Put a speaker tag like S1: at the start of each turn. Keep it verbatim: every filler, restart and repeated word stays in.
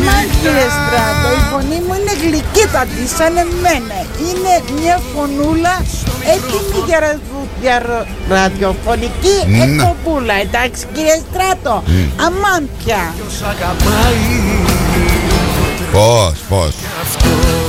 S1: Αμάν κύριε Στράτο, η φωνή μου είναι γλυκύτατη σαν εμένα. Είναι μια φωνούλα έτοιμη για, ραδου, για ραδιοφωνική mm. εκπομπούλα. Εντάξει κύριε Στράτο, mm. αμάν πια.
S2: Πώς, πώς.